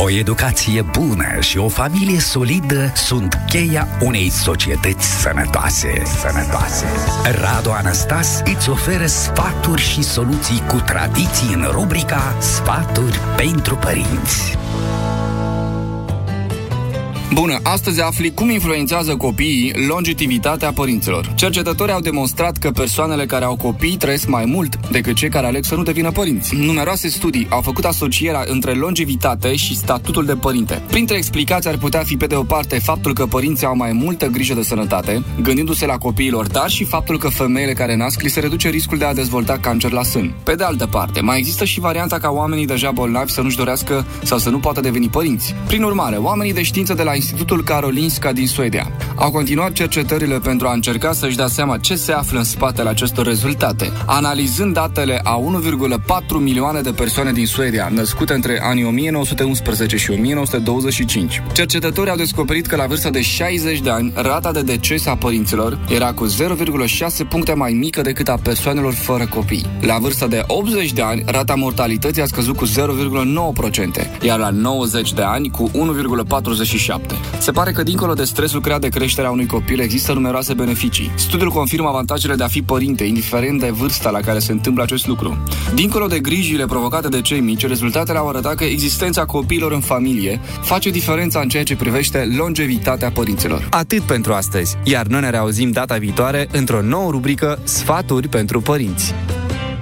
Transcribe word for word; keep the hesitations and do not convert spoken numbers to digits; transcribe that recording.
O educație bună și o familie solidă sunt cheia unei societăți sănătoase. Sănătoase. Radu Anastas îți oferă sfaturi și soluții cu tradiții în rubrica Sfaturi pentru părinți. Bună! Astăzi afli cum influențează copiii longevitatea părinților. Cercetătorii au demonstrat că persoanele care au copii trăiesc mai mult decât cei care aleg să nu devină părinți. Numeroase studii au făcut asocierea între longevitate și statutul de părinte. Printre explicații ar putea fi pe de o parte faptul că părinții au mai multă grijă de sănătate, gândindu-se la copiilor, dar și faptul că femeile care nasc li se reduce riscul de a dezvolta cancer la sân. Pe de altă parte, mai există și varianta ca oamenii deja bolnavi să nu-și dorească sau să nu poată deveni părinți. Prin urmare, oamenii de știință de la Institutul Karolinska din Suedia au continuat cercetările pentru a încerca să-și dea seama ce se află în spatele acestor rezultate. Analizând datele a unu virgulă patru milioane de persoane din Suedia, născute între anii o mie nouă sute unsprezece și o mie nouă sute douăzeci și cinci, cercetătorii au descoperit că la vârsta de șaizeci de ani, rata de deces a părinților era cu zero virgulă șase puncte mai mică decât a persoanelor fără copii. La vârsta de optzeci de ani, rata mortalității a scăzut cu zero virgulă nouă la sută, iar la nouăzeci de ani cu unu virgulă patruzeci și șapte la sută. Se pare că dincolo de stresul creat de creșterea unui copil există numeroase beneficii. Studiul confirmă avantajele de a fi părinte, indiferent de vârsta la care se întâmplă acest lucru. Dincolo de grijile provocate de cei mici, rezultatele au arătat că existența copiilor în familie face diferența în ceea ce privește longevitatea părinților. Atât pentru astăzi, iar noi ne reauzim data viitoare într-o nouă rubrică Sfaturi pentru părinți.